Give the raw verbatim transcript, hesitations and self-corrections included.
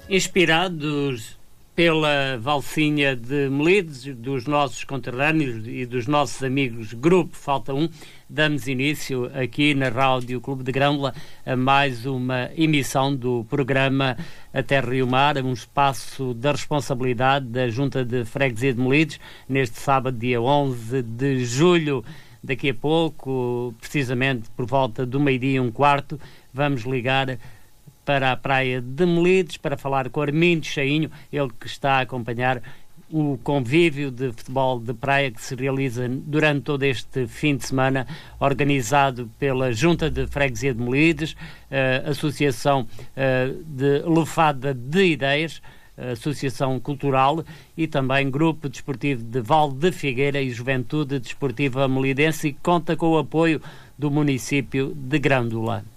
Inspirados pela valsinha de Melides, dos nossos conterrâneos e dos nossos amigos Grupo Falta um, damos início aqui na Rádio Clube de Grândola a mais uma emissão do programa A Terra e o Mar, um espaço da responsabilidade da Junta de Freguesia de Melides, neste sábado, dia onze de julho. Daqui a pouco, precisamente por volta do meio-dia e um quarto, vamos ligar para a praia de Melides para falar com Armindo Chainho, ele que está a acompanhar o convívio de futebol de praia que se realiza durante todo este fim de semana, organizado pela Junta de Freguesia de Melides, uh, Associação uh, de Lefada de Ideias, Associação Cultural e também Grupo Desportivo de Val de Figueira e Juventude Desportiva Melidense, e conta com o apoio do município de Grândola.